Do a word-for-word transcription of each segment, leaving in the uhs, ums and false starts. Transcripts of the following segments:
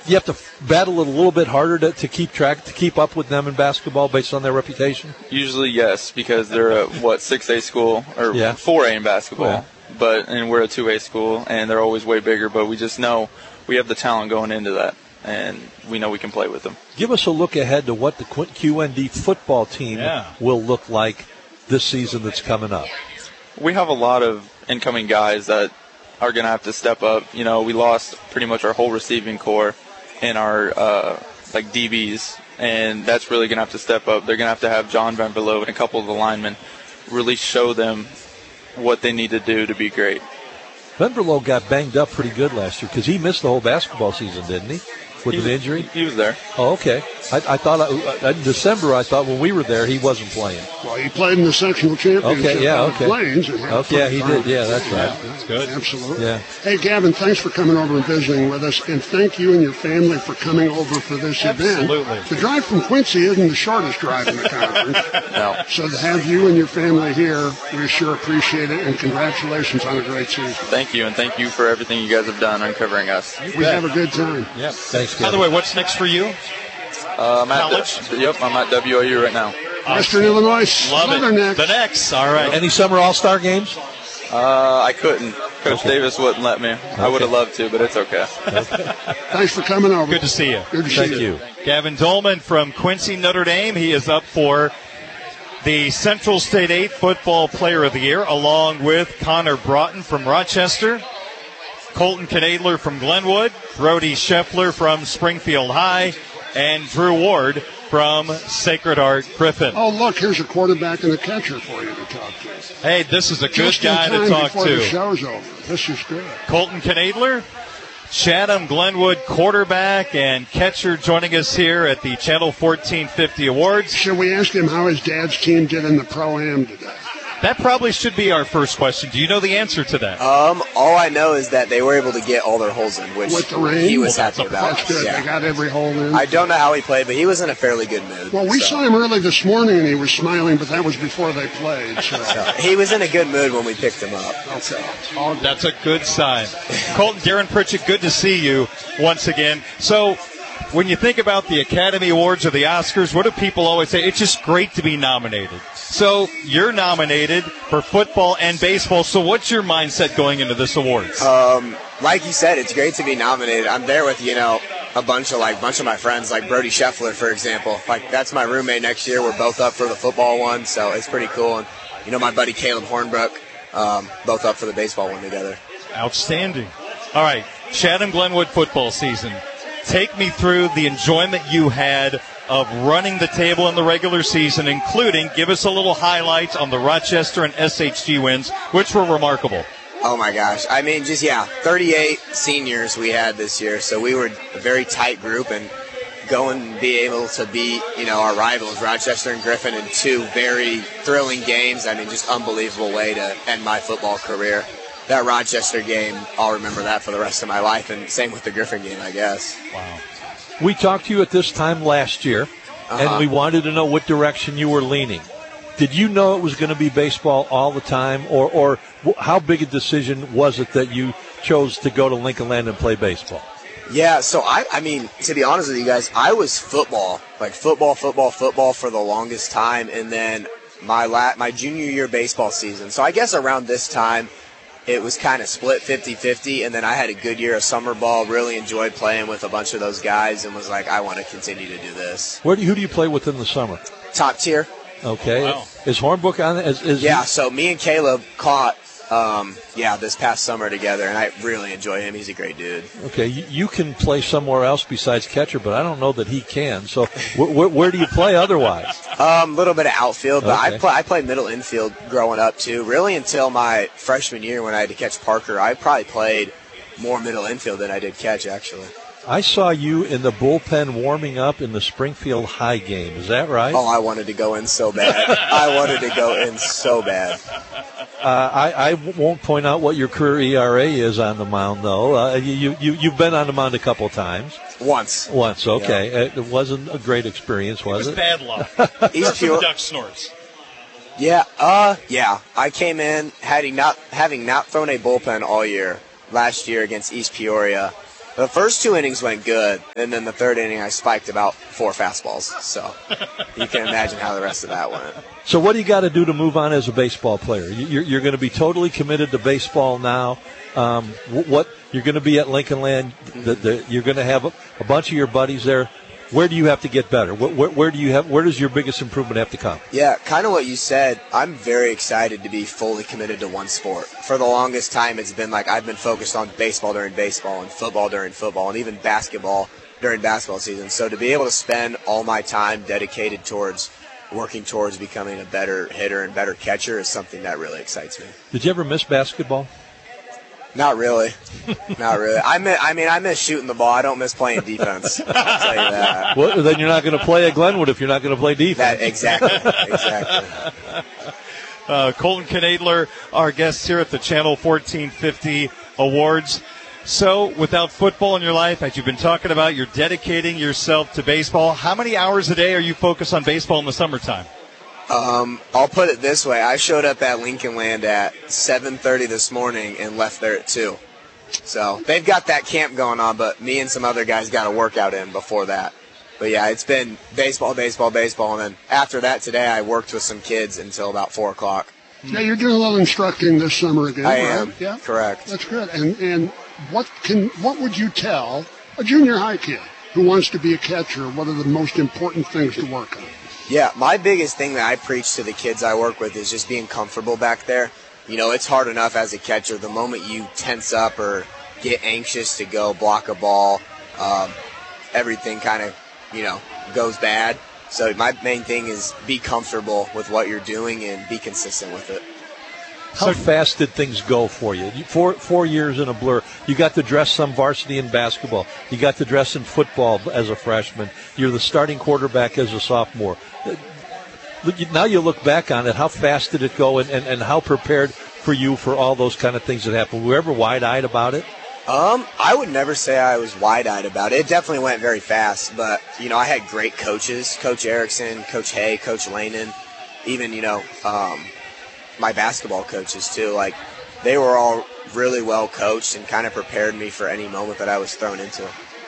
you have to battle it a little bit harder to, to keep track, to keep up with them in basketball based on their reputation? Usually, yes, because they're a, what, six A school, or yeah. four A in basketball. Yeah. But and we're a two A school, and they're always way bigger. But we just know we have the talent going into that, and we know we can play with them. Give us a look ahead to what the Q N D football team yeah. will look like this season that's coming up. We have a lot of incoming guys that are going to have to step up. You know, we lost pretty much our whole receiving core and our uh, like D Bs, and that's really going to have to step up. They're going to have to have John Van Verlo and a couple of the linemen really show them what they need to do to be great. Venverlo got banged up pretty good last year because he missed the whole basketball season, didn't he? With he an was, injury? He was there. Oh, okay. I, I thought uh, in December, I thought when we were there, he wasn't playing. Well, he played in the sectional championship. Okay, yeah, okay. Plains okay, yeah, he did. Yeah, that's right. Yeah, that's good. Absolutely. Yeah. Hey, Gavin, thanks for coming over and visiting with us, and thank you and your family for coming over for this Absolutely. event. The drive from Quincy isn't the shortest drive in the conference. No. So to have you and your family here, we sure appreciate it, and congratulations on a great season. Thank you, and thank you for everything you guys have done uncovering us. We have a good time. Yeah. Thanks, By Gavin. the way, what's next for you? Uh, I'm at College? the, yep, I'm at W I U right now. Western Illinois, Love it. Leathernecks. The next. All right. Any summer All-Star games? Uh, I couldn't. Coach okay. Davis wouldn't let me. Okay. I would have loved to, but it's okay. Thanks for coming over. Good to see you. Good to Thank see you. Gavin Dolman from Quincy Notre Dame. He is up for the Central State eight Football Player of the Year, along with Connor Broughton from Rochester, Colton Knadler from Glenwood, Brody Scheffler from Springfield High, and Drew Ward from Sacred Heart Griffin. Oh, look, here's a quarterback and a catcher for you to talk to. Hey, this is a good Just guy in time to talk before to. The show's over. This is good. Colton Knadler, Chatham Glenwood quarterback and catcher, joining us here at the Channel fourteen fifty Awards. Should we ask him how his dad's team did in the Pro-Am today? That probably should be our first question. Do you know the answer to that? Um, all I know is that they were able to get all their holes in, which With the rain? he was Well, happy about. That's good. Yeah. They got every hole in. I don't know how he played, but he was in a fairly good mood. Well, we so. saw him early this morning, and he was smiling, but that was before they played. So. So, he was in a good mood when we picked him up. So. Oh, that's a good sign. Colton, Darren Pritchett, good to see you once again. So, when you think about the Academy Awards or the Oscars, what do people always say? It's just great to be nominated. So, you're nominated for football and baseball. So, what's your mindset going into this awards? Um, like you said, it's great to be nominated. I'm there with, you know, a bunch of like bunch of my friends, like Brody Scheffler, for example. Like, that's my roommate next year. We're both up for the football one, so it's pretty cool. And, you know, my buddy Caleb Hornbrook, um, both up for the baseball one together. Outstanding. All right, Chatham Glenwood football season. Take me through the enjoyment you had of running the table in the regular season, including give us a little highlights on the Rochester and S H G wins, which were remarkable. Oh, my gosh. I mean, just, yeah, thirty-eight seniors we had this year, so we were a very tight group, and go and be able to beat, you know, our rivals, Rochester and Griffin, in two very thrilling games. I mean, just unbelievable way to end my football career. That Rochester game, I'll remember that for the rest of my life, and same with the Griffin game, I guess. Wow. We talked to you at this time last year, uh-huh. and we wanted to know what direction you were leaning. Did you know it was going to be baseball all the time, or, or how big a decision was it that you chose to go to Lincoln Land and play baseball? Yeah, so I, I mean, to be honest with you guys, I was football, like football, football, football for the longest time, and then my la- my junior year baseball season. So I guess around this time, it was kind of split fifty-fifty, and then I had a good year of summer ball, really enjoyed playing with a bunch of those guys, and was like, I want to continue to do this. Where do you, who do you play with in the summer? Top tier. Okay. Wow. Is Hornbook on it? Is, is yeah, he? So me and Caleb caught, um, yeah, this past summer together, and I really enjoy him. He's a great dude. Okay, you, you can play somewhere else besides catcher, but I don't know that he can. So wh- wh- where do you play otherwise? A um, little bit of outfield, but Okay. I play I played middle infield growing up too. Really until my freshman year when I had to catch Parker, I probably played more middle infield than I did catch, actually. I saw you in the bullpen warming up in the Springfield High game. Is that right? Oh, I wanted to go in so bad. I wanted to go in so bad. Uh, I, I won't point out what your career E R A is on the mound, though. Uh, you, you, you've been on the mound a couple times. Once. Once, okay. Yeah. It wasn't a great experience, was it? it? Was bad luck. East Some Peoria. duck snorts. Yeah, uh, yeah. I came in having not having not thrown a bullpen all year last year against East Peoria. The first two innings went good, and then the third inning I spiked about four fastballs. So you can imagine how the rest of that went. So what do you got to do to move on as a baseball player? You're, you're going to be totally committed to baseball now. Um, what you're going to be at Lincoln Land, the, the, you're going to have a, a bunch of your buddies there. Where do you have to get better? Where, where, where do you have? Where does your biggest improvement have to come? Yeah, kind of what you said. I'm very excited to be fully committed to one sport. For the longest time, it's been like I've been focused on baseball during baseball and football during football and even basketball during basketball season. So to be able to spend all my time dedicated towards working towards becoming a better hitter and better catcher is something that really excites me. Did you ever miss basketball? Not really. Not really. I miss, I mean, I miss shooting the ball. I don't miss playing defense. I'll tell you that. Well, then you're not going to play at Glenwood if you're not going to play defense. That, exactly. Exactly. Uh, Colton Knadler, our guest here at the Channel fourteen fifty Awards. So, without football in your life, as you've been talking about, you're dedicating yourself to baseball. How many hours a day are you focused on baseball in the summertime? Um, I'll put it this way. I showed up at Lincoln Land at seven thirty this morning and left there at two. So they've got that camp going on, but me and some other guys got a workout in before that. But, yeah, it's been baseball, baseball, baseball. And then after that today, I worked with some kids until about four o'clock. Now, you're doing a little instructing this summer again, I right? am, Yeah? correct. That's good. And and what can what would you tell a junior high kid who wants to be a catcher? What are the most important things to work on? Yeah, my biggest thing that I preach to the kids I work with is just being comfortable back there. You know, it's hard enough as a catcher. The moment you tense up or get anxious to go block a ball, um, everything kind of, you know, goes bad. So my main thing is be comfortable with what you're doing and be consistent with it. How fast did things go for you? you? Four four years in a blur. You got to dress some varsity in basketball. You got to dress in football as a freshman. You're the starting quarterback as a sophomore. Now you look back on it, how fast did it go, and, and, and how prepared for you for all those kind of things that happened? Were you ever wide-eyed about it? Um, I would never say I was wide-eyed about it. It definitely went very fast, but, you know, I had great coaches, Coach Erickson, Coach Hay, Coach Lanin, even, you know, um, my basketball coaches too. Like, they were all really well coached and kind of prepared me for any moment that I was thrown into.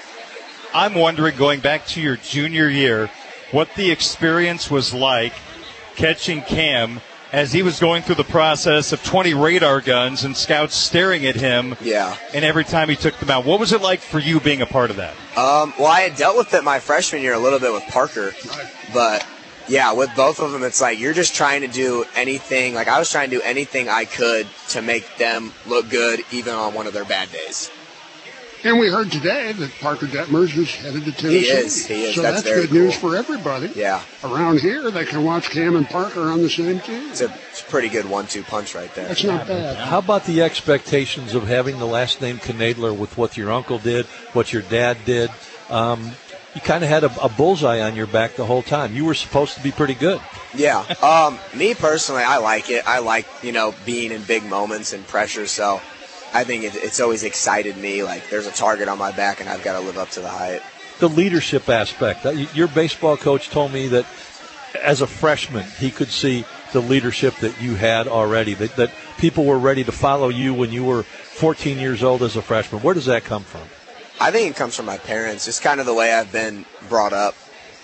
I'm wondering, going back to your junior year, what the experience was like catching Cam as he was going through the process of twenty radar guns and scouts staring at him. Yeah. And every time he took them out. What was it like for you being a part of that? Um, well, I had dealt with it my freshman year a little bit with Parker, but yeah, with both of them, it's like you're just trying to do anything. Like, I was trying to do anything I could to make them look good, even on one of their bad days. And we heard today that Parker Detmers is headed to Tennessee. He is. He is. So that's, that's, very good cool. news for everybody. Yeah. Around here, they can watch Cam and Parker on the same team. It's a, it's a pretty good one two punch right there. That's not bad. How about the expectations of having the last name Knadler with what your uncle did, what your dad did? Um, you kind of had a, a bullseye on your back the whole time. You were supposed to be pretty good. Yeah. Um, me personally, I like it. I like, you know, being in big moments and pressure. So I think it, it's always excited me. Like, there's a target on my back, and I've got to live up to the height. The leadership aspect. Your baseball coach told me that as a freshman, he could see the leadership that you had already, that, that people were ready to follow you when you were fourteen years old as a freshman. Where does that come from? I think it comes from my parents. It's kind of the way I've been brought up.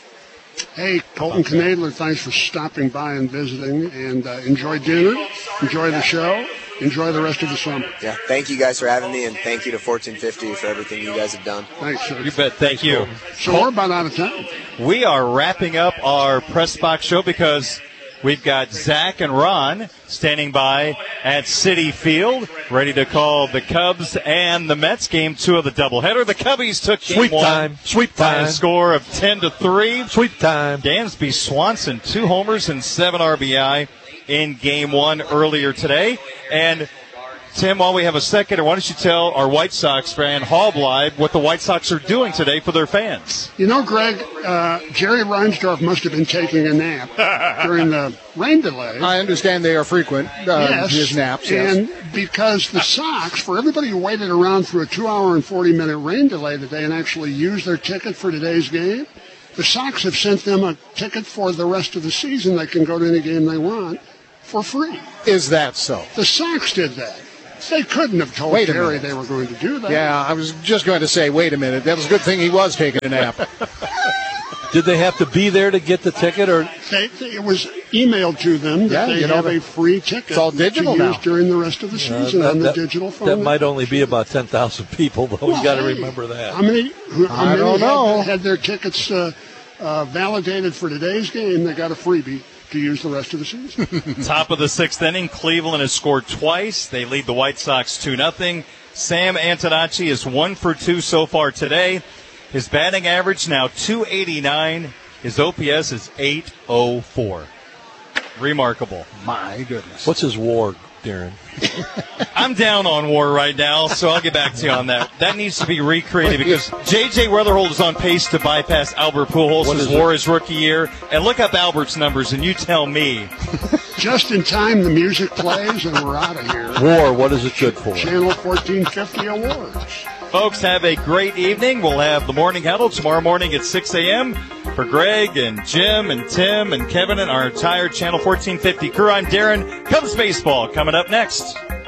Hey, Colton Knadler, thanks for stopping by and visiting. And uh, enjoy dinner, enjoy the show, enjoy the rest of the summer. Yeah, thank you guys for having me, and thank you to fourteen fifty for everything you guys have done. Thanks, sir. You bet. Thank you. So we're about out of time. We are wrapping up our press box show because we've got Zach and Ron standing by at Citi Field, ready to call the Cubs and the Mets game two of the doubleheader. The Cubbies took game Sweep one time. Sweep by time. a score of ten to three. Sweep time. Dansby Swanson, two homers and seven R B I in game one earlier today. And Tim, while we have a second, why don't you tell our White Sox fan, Hall Live, what the White Sox are doing today for their fans? You know, Greg, uh, Jerry Reinsdorf must have been taking a nap during the rain delay. I understand they are frequent, uh, yes, his naps, yes. And because the Sox, for everybody who waited around through a two-hour and forty-minute rain delay today and actually used their ticket for today's game, the Sox have sent them a ticket for the rest of the season. They can go to any game they want for free. Is that so? The Sox did that. They couldn't have told Wait a Terry minute. they were going to do that. Yeah, I was just going to say, wait a minute. That was a good thing he was taking a nap. Did they have to be there to get the ticket, or They, they- it was emailed to them that Yeah, they you know, have the- a free ticket it's all digital to now. use during the rest of the season Uh, on the that- digital phone. that might only be about ten thousand people, though. Well, you got to hey, remember that. How many, who, how I many don't had, know. had their tickets uh, uh, validated for today's game? They got a freebie to use the rest of the season. Top of the sixth inning, Cleveland has scored twice. They lead the White Sox two nothing. Sam Antonacci is one for two so far today. His batting average now two eighty-nine. His O P S is eight oh four. Remarkable. My goodness. What's his war, Darren? I'm down on WAR right now, so I'll get back to you on that. That needs to be recreated because J J Weatherhold is on pace to bypass Albert Pujols' What is WAR his rookie year. And look up Albert's numbers, and you tell me. Just in time, the music plays, and we're out of here. War, what is it good for? Channel fourteen fifty Awards. Folks, have a great evening. We'll have the Morning Huddle tomorrow morning at six a.m. For Greg and Jim and Tim and Kevin and our entire Channel fourteen fifty crew, I'm Darren. Cubs baseball coming up next.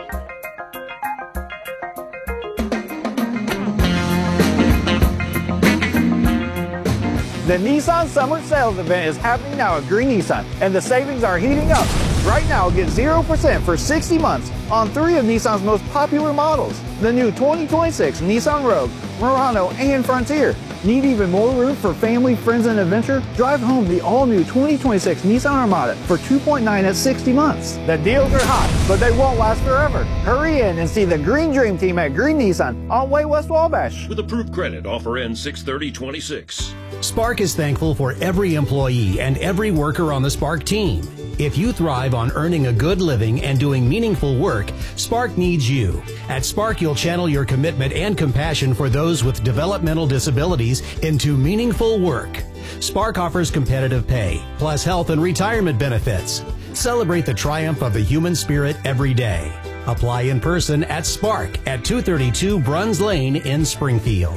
The Nissan Summer Sales Event is happening now at Green Nissan, and the savings are heating up. Right now, get zero percent for sixty months on three of Nissan's most popular models. The new twenty twenty-six Nissan Rogue, Murano, and Frontier. Need even more room for family, friends, and adventure? Drive home the all-new twenty twenty-six Nissan Armada for two point nine at sixty months. The deals are hot, but they won't last forever. Hurry in and see the Green Dream Team at Green Nissan on Way West Wabash. With approved credit, offer ends six thirty twenty-six. Spark is thankful for every employee and every worker on the Spark team. If you thrive on earning a good living and doing meaningful work, Spark needs you. At Spark, you'll channel your commitment and compassion for those with developmental disabilities into meaningful work. Spark offers competitive pay, plus health and retirement benefits. Celebrate the triumph of the human spirit every day. Apply in person at Spark at two thirty-two Bruns Lane in Springfield.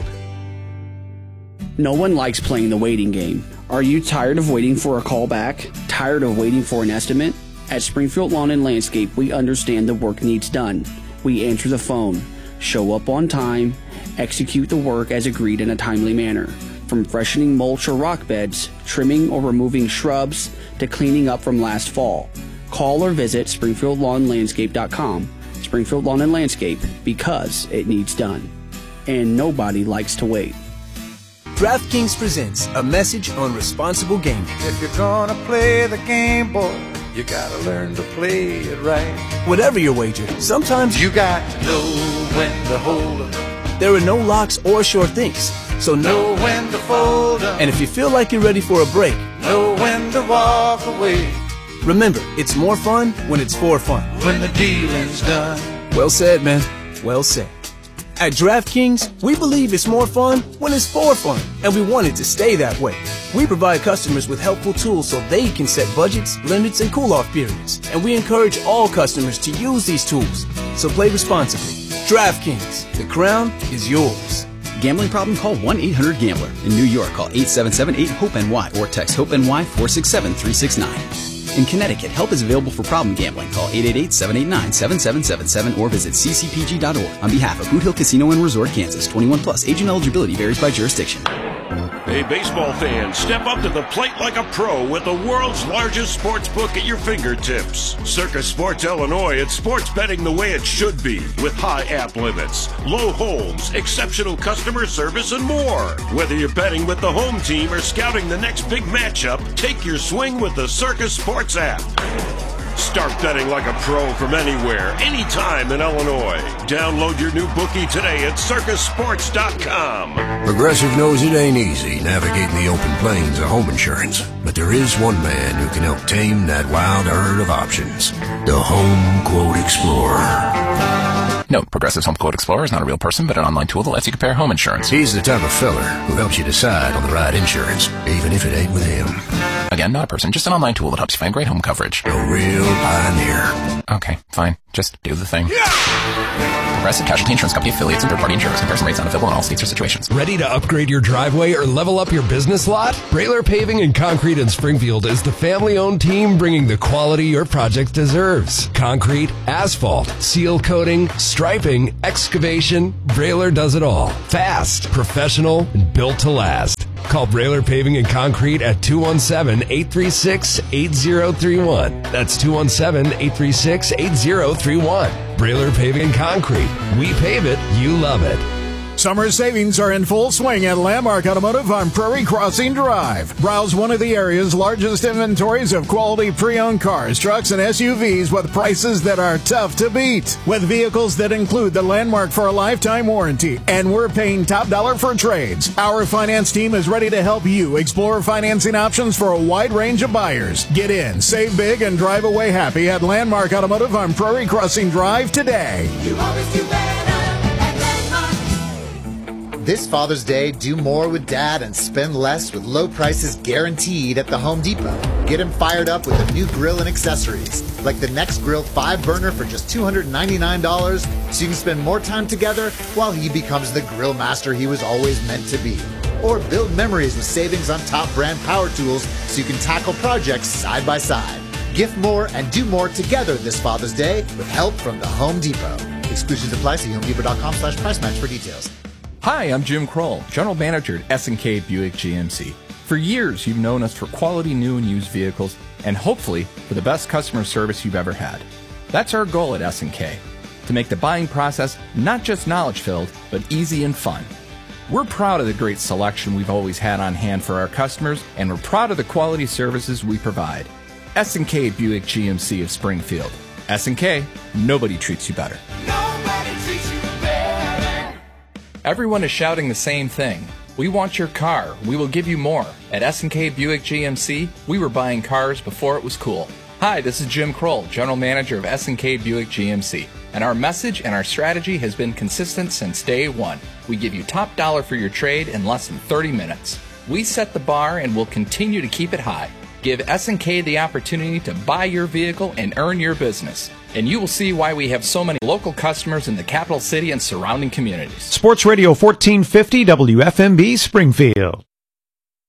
No one likes playing the waiting game. Are you tired of waiting for a call back? Tired of waiting for an estimate? At Springfield Lawn and Landscape, we understand the work needs done. We answer the phone, show up on time, execute the work as agreed in a timely manner. From freshening mulch or rock beds, trimming or removing shrubs, to cleaning up from last fall. Call or visit springfield lawn landscape dot com. Springfield Lawn and Landscape, because it needs done. And nobody likes to wait. DraftKings presents a message on responsible gaming. If you're gonna play the game, boy, you gotta learn to play it right. Whatever your wager, sometimes you got to know when to hold 'em. There are no locks or sure things, so know when to fold 'em. And if you feel like you're ready for a break, know when to walk away. Remember, it's more fun when it's for fun. When the dealing's done. Well said, man. Well said. At DraftKings, we believe it's more fun when it's for fun, and we want it to stay that way. We provide customers with helpful tools so they can set budgets, limits, and cool-off periods, and we encourage all customers to use these tools. So play responsibly. DraftKings, the crown is yours. Gambling problem? Call one eight hundred gambler. In New York, call eight seven seven eight hope N Y or text HOPE-NY four six seven three six nine. In Connecticut, help is available for problem gambling. Call eight eight eight, seven eight nine, seven seven seven seven or visit c c p g dot org. On behalf of Boot Hill Casino and Resort, Kansas, twenty-one plus. Age and eligibility varies by jurisdiction. Hey, baseball fans, step up to the plate like a pro with the world's largest sports book at your fingertips. Circus Sports Illinois, it's sports betting the way it should be, with high app limits, low holds, exceptional customer service, and more. Whether you're betting with the home team or scouting the next big matchup, take your swing with the Circus Sports app. Start betting like a pro from anywhere, anytime in Illinois. Download your new bookie today at circus sports dot com. Progressive knows it ain't easy navigating the open plains of home insurance, but there is one man who can help tame that wild herd of options. The Home Quote Explorer. Note, Progressive's Home Quote Explorer is not a real person, but an online tool that lets you compare home insurance. He's the type of feller who helps you decide on the right insurance, even if it ain't with him. Again, not a person, just an online tool that helps you find great home coverage. A real pioneer. Okay, fine. Just do the thing. Yeah! Progressive Casualty Insurance Company affiliates and third-party insurers. Comparison rates not available in all states or situations. Ready to upgrade your driveway or level up your business lot? Brailer Paving and Concrete in Springfield is the family-owned team bringing the quality your project deserves. Concrete, asphalt, seal coating, striping, excavation. Brailer does it all. Fast, professional, and built to last. Call Brailer Paving and Concrete at two one seven, eight three six, eight zero three one. That's two one seven, eight three six, eight zero three one. Brailer Paving and Concrete. We pave it, you love it. Summer savings are in full swing at Landmark Automotive on Prairie Crossing Drive. Browse one of the area's largest inventories of quality pre-owned cars, trucks, and S U Vs with prices that are tough to beat. With vehicles that include the Landmark for a lifetime warranty, and we're paying top dollar for trades. Our finance team is ready to help you explore financing options for a wide range of buyers. Get in, save big, and drive away happy at Landmark Automotive on Prairie Crossing Drive today. You always do better. This Father's Day, do more with Dad and spend less with low prices guaranteed at the Home Depot. Get him fired up with a new grill and accessories, like the Next Grill five burner for just two hundred ninety-nine dollars, so you can spend more time together while he becomes the grill master he was always meant to be. Or build memories with savings on top brand power tools so you can tackle projects side by side. Gift more and do more together this Father's Day with help from the Home Depot. Exclusions apply. See homedepot.com slash price match for details. Hi, I'm Jim Kroll, General Manager at S and K Buick G M C. For years, you've known us for quality new and used vehicles, and hopefully for the best customer service you've ever had. That's our goal at S and K, to make the buying process not just knowledge-filled, but easy and fun. We're proud of the great selection we've always had on hand for our customers, and we're proud of the quality services we provide. S and K Buick G M C of Springfield. S and K, nobody treats you better. Nobody treats you better. Everyone is shouting the same thing. We want your car. We will give you more. At S and K Buick G M C, we were buying cars before it was cool. Hi, this is Jim Kroll, General Manager of S and K Buick G M C. And our message and our strategy has been consistent since day one. We give you top dollar for your trade in less than thirty minutes. We set the bar and will continue to keep it high. Give S and K the opportunity to buy your vehicle and earn your business. And you will see why we have so many local customers in the capital city and surrounding communities. Sports Radio fourteen fifty W F M B Springfield.